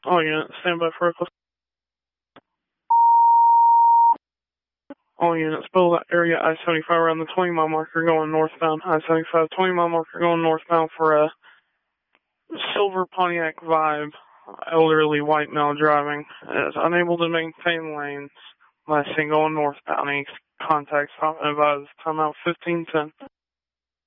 All units, stand by for a close. All units, build area I-75 around the 20-mile marker going northbound. I-75, 20-mile marker going northbound for a silver Pontiac Vibe. Elderly white male driving. Is unable to maintain lanes. Last thing going northbound. Any contacts, advise. Timeout 1510.